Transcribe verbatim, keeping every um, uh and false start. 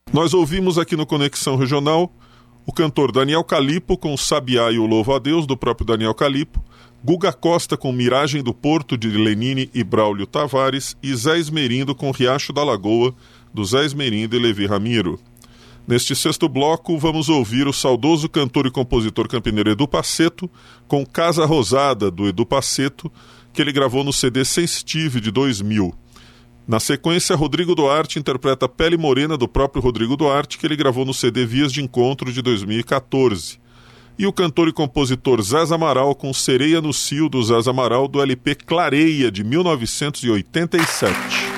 Nós ouvimos aqui no Conexão Regional o cantor Daniel Calipo com Sabiá e o Louvo a Deus, do próprio Daniel Calipo, Guga Costa com Miragem do Porto, de Lenine e Braulio Tavares, e Zé Esmerindo com Riacho da Lagoa, do Zé Esmerindo e Levi Ramiro. Neste sexto bloco, vamos ouvir o saudoso cantor e compositor campineiro Edu Passeto com Casa Rosada, do Edu Passeto, que ele gravou no C D Sensitive de dois mil. Na sequência, Rodrigo Duarte interpreta Pele Morena, do próprio Rodrigo Duarte, que ele gravou no C D Vias de Encontro de dois mil e catorze. E o cantor e compositor Zés Amaral com Sereia no Cio, do Zés Amaral, do L P Clareia, de mil novecentos e oitenta e sete.